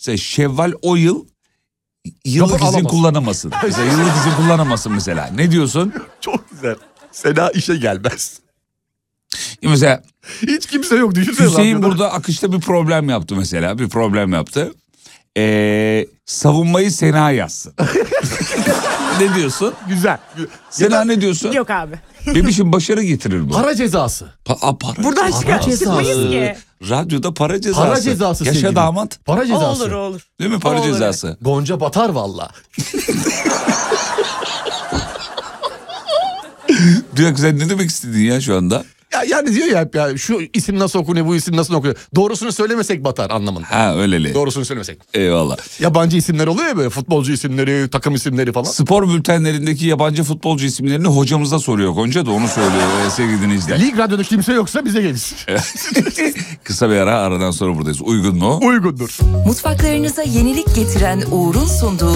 Mesela Şevval o yıl yıllık izin kullanamasın. Mesela yıllık izin kullanamasın mesela. Ne diyorsun? Çok güzel. Sena işe gelmez. Mesela hiç kimse yok. Düşünsene Hüseyin burada akışta bir problem yaptı mesela. Bir problem yaptı. Savunmayı Sena yazsın. Ne diyorsun? Güzel. Sena ne diyorsun? Yok abi. Bebişim başarı getirir bu. Para cezası. Para buradan cezası. çıkmayız ki. Radyoda para cezası. Para cezası Yaşa sevgilim. damat. Para cezası. Olur. Değil mi para Olur, cezası? evet. Gonca batar valla. Diyor ki sen ne demek istedin ya şu anda? Ya yani diyor ya hep ya şu isim nasıl okunuyor, bu isim nasıl okunuyor. Doğrusunu söylemesek batar anlamında. Ha öyleli. Doğrusunu söylemesek. Eyvallah. Yabancı isimler oluyor ya böyle, futbolcu isimleri, takım isimleri falan. Spor bültenlerindeki yabancı futbolcu isimlerini hocamıza soruyor. Gonca da onu söylüyor sevgili dinleyiciler. Lig Radyo'da kimse yoksa bize gelsin. Kısa bir aradan sonra buradayız. Uygun mu? Uygundur. Mutfaklarınıza yenilik getiren Uğur'un sunduğu